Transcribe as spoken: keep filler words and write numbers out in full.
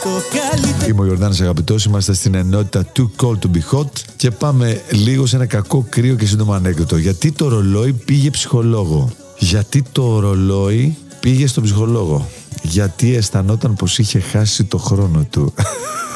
Είμαι ο Ιορδάνης αγαπητός, είμαστε στην ενότητα Too Cold to Be Hot και πάμε λίγο σε ένα κακό, κρύο και σύντομο ανέκδοτο. Γιατί το ρολόι πήγε ψυχολόγο? Γιατί το ρολόι πήγε στον ψυχολόγο? Γιατί αισθανόταν πως είχε χάσει το χρόνο του.